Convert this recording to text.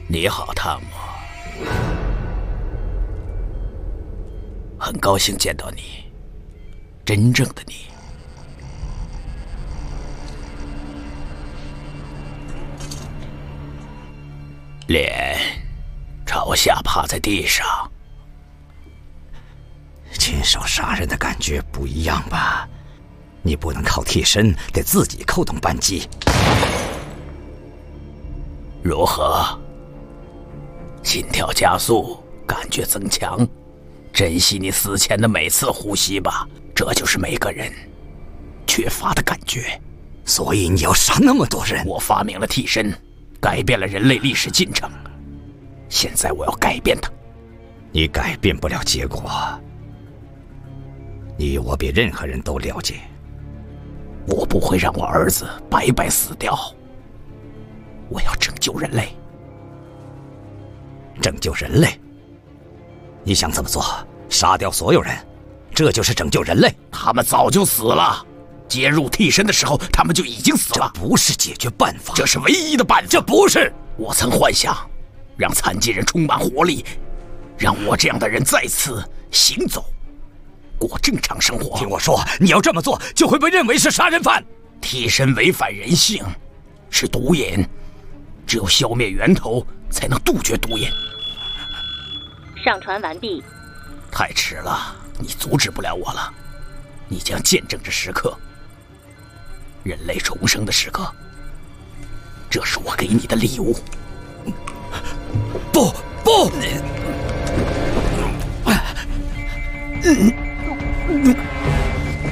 你好，汤姆，很高兴见到你，真正的你。脸朝下趴在地上。 亲手杀人的感觉不一样吧？你不能靠替身，得自己扣动扳机。 如何？心跳加速，感觉增强，珍惜你死前的每次呼吸吧，这就是每个人缺乏的感觉。 所以你要杀那么多人？ 我发明了替身，改变了人类历史进程，现在我要改变它。 你改变不了结果。你我比任何人都了解， 我不会让我儿子白白死掉。我要拯救人类。 拯救人类？你想怎么做？杀掉所有人，这就是拯救人类？ 他们早就死了，接入替身的时候他们就已经死了。 这不是解决办法， 这是唯一的办法。 这不是。 我曾幻想让残疾人充满活力，让我这样的人再次行走，过正常生活。 听我说，你要这么做就会被认为是杀人犯。 替身违反人性，是毒瘾，只有消灭源头才能杜绝毒瘾。 上传完毕。 太迟了，你阻止不了我了。你将见证这时刻，人类重生的时刻。这是我给你的礼物。 不不！